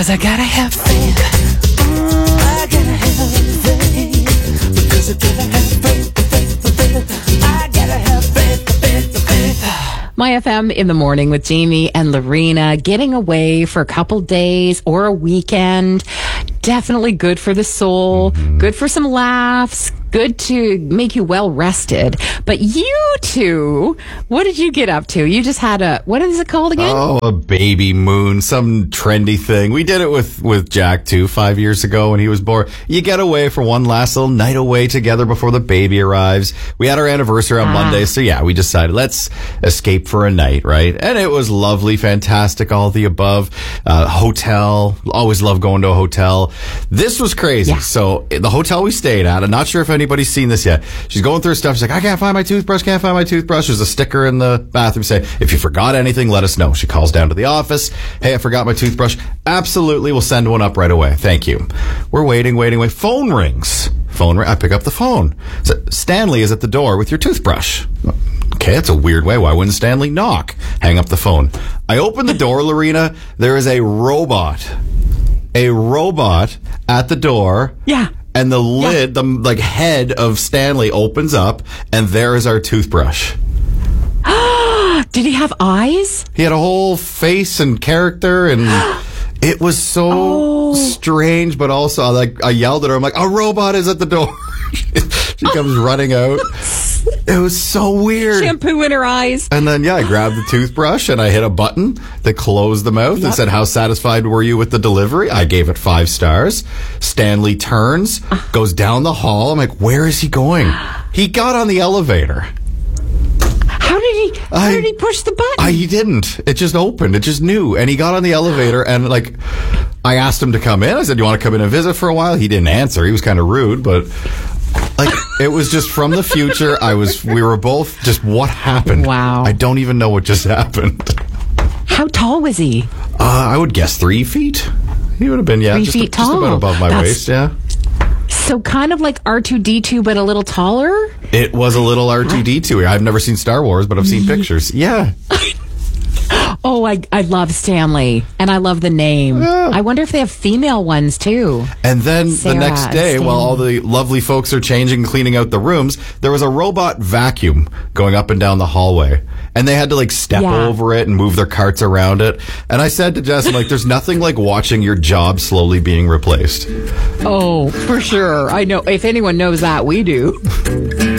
'Cause I gotta have faith. I gotta have faith. Because I gotta have faith. I gotta have faith. My FM in the morning with Jamie and Lorena, getting away for a couple days or a weekend. Definitely good for the soul, good for some laughs, good to make you well rested. But you two, what did you get up to? You just had what is it called again? Oh, a baby moon, some trendy thing. We did it with Jack too 5 years ago when he was born. You get away for one last little night away together before the baby arrives. We had our anniversary on Monday, so yeah, we decided let's escape for a night, right? And it was lovely, fantastic, all the above. Hotel, always love going to a hotel. This was crazy. Yeah. So the hotel we stayed at, I'm not sure if anybody's seen this yet. She's going through stuff. She's like, I can't find my toothbrush, can't find my toothbrush. There's a sticker in the bathroom saying, if you forgot anything, let us know. She calls down to the office. Hey, I forgot my toothbrush. Absolutely, we'll send one up right away. Thank you. We're waiting. Phone rings. I pick up the phone. So Stanley is at the door with your toothbrush. Okay, that's a weird way. Why wouldn't Stanley knock? Hang up the phone. I open the door, Lorena. There is a robot at the door. Yeah. And the lid, the head of Stanley opens up, and there is our toothbrush. Did he have eyes? He had a whole face and character, and it was so strange, but also, I yelled at her. I'm like, a robot is at the door. She comes running out. It was so weird. Shampoo in her eyes. And then, I grabbed the toothbrush and I hit a button that closed the mouth and said, how satisfied were you with the delivery? I gave it 5 stars. Stanley turns, goes down the hall. I'm like, where is he going? He got on the elevator. How did he push the button? He didn't. It just opened. It just knew. And he got on the elevator and I asked him to come in. I said, you want to come in and visit for a while? He didn't answer. He was kind of rude, but it was just from the future. We were both just, what happened? Wow. I don't even know what just happened. How tall was he? I would guess 3 feet. He would have been, 3 feet tall. Just about above my waist, yeah. So kind of like R2-D2, but a little taller? It was a little R2-D2. I've never seen Star Wars, but I've seen pictures. Yeah. Oh, I love Stanley, and I love the name. Yeah. I wonder if they have female ones, too. And then the next day, while all the lovely folks are changing and cleaning out the rooms, there was a robot vacuum going up and down the hallway. And they had to, step over it and move their carts around it. And I said to Jess, there's nothing like watching your job slowly being replaced. Oh, for sure. I know. If anyone knows that, we do.